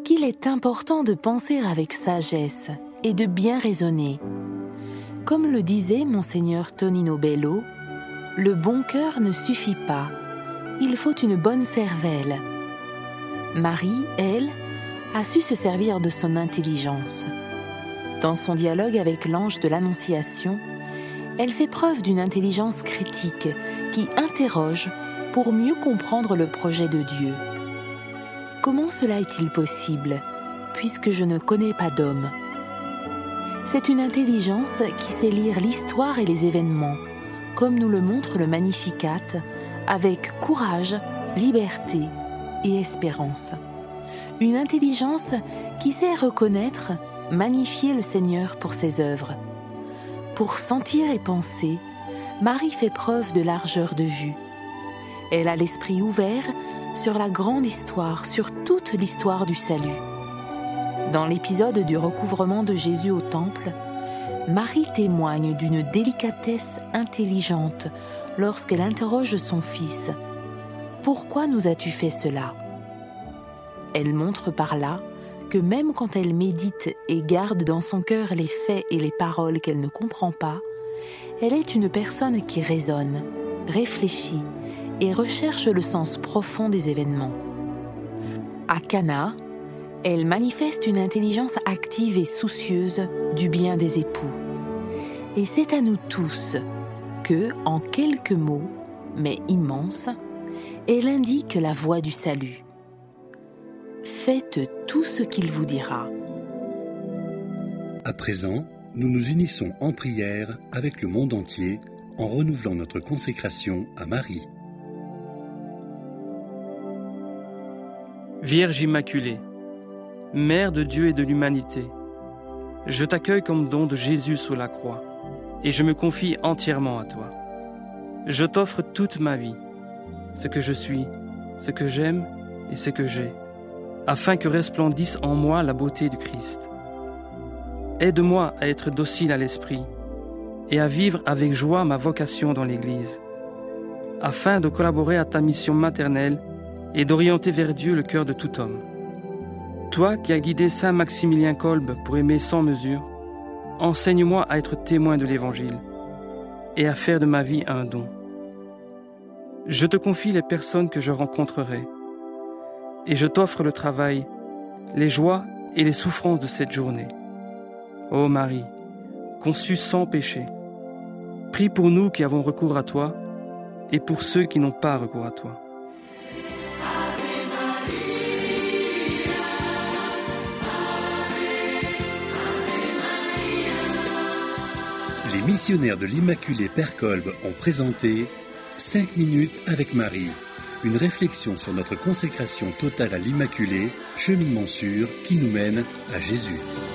qu'il est important de penser avec sagesse et de bien raisonner. Comme le disait Monseigneur Tonino Bello, le bon cœur ne suffit pas, il faut une bonne cervelle. Marie, elle, a su se servir de son intelligence. Dans son dialogue avec l'ange de l'Annonciation, elle fait preuve d'une intelligence critique qui interroge pour mieux comprendre le projet de Dieu. Comment cela est-il possible, puisque je ne connais pas d'homme ? C'est une intelligence qui sait lire l'histoire et les événements, comme nous le montre le Magnificat, avec courage, liberté et espérance. Une intelligence qui sait reconnaître, magnifier le Seigneur pour ses œuvres. Pour sentir et penser, Marie fait preuve de largeur de vue. Elle a l'esprit ouvert sur la grande histoire, sur toute l'histoire du salut. Dans l'épisode du recouvrement de Jésus au temple, Marie témoigne d'une délicatesse intelligente lorsqu'elle interroge son fils. « Pourquoi nous as-tu fait cela ?» Elle montre par là que même quand elle médite et garde dans son cœur les faits et les paroles qu'elle ne comprend pas, elle est une personne qui raisonne, réfléchit et recherche le sens profond des événements. À Cana, elle manifeste une intelligence active et soucieuse du bien des époux. Et c'est à nous tous que, en quelques mots, mais immenses, elle indique la voie du salut. Faites tout ce qu'il vous dira. À présent, nous nous unissons en prière avec le monde entier en renouvelant notre consécration à Marie. Vierge Immaculée, Mère de Dieu et de l'humanité, je t'accueille comme don de Jésus sous la croix et je me confie entièrement à toi. Je t'offre toute ma vie, ce que je suis, ce que j'aime et ce que j'ai, afin que resplendisse en moi la beauté du Christ. Aide-moi à être docile à l'esprit et à vivre avec joie ma vocation dans l'Église, afin de collaborer à ta mission maternelle et d'orienter vers Dieu le cœur de tout homme. Toi qui as guidé Saint Maximilien Kolbe pour aimer sans mesure, enseigne-moi à être témoin de l'Évangile et à faire de ma vie un don. Je te confie les personnes que je rencontrerai et je t'offre le travail, les joies et les souffrances de cette journée. Ô Marie, conçue sans péché, prie pour nous qui avons recours à toi et pour ceux qui n'ont pas recours à toi. Les missionnaires de l'Immaculée Père Kolbe ont présenté 5 minutes avec Marie, une réflexion sur notre consécration totale à l'Immaculée, cheminement sûr qui nous mène à Jésus.